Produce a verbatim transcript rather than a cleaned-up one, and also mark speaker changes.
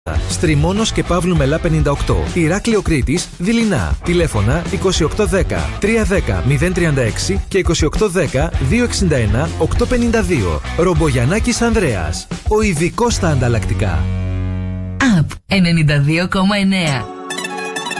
Speaker 1: Στριμώνος και Παύλου Μελά πενήντα οκτώ. Ηράκλειο Κρήτης, Δειλινά. Τηλέφωνα είκοσι οκτώ δέκα τριακόσια δέκα μηδέν τριάντα έξι και είκοσι οκτώ δέκα διακόσια εξήντα ένα οκτακόσια πενήντα δύο. Ρομπογιαννάκης Ανδρέας. Ο ειδικός στα ανταλλακτικά.
Speaker 2: Απ ενενήντα δύο κόμμα εννέα.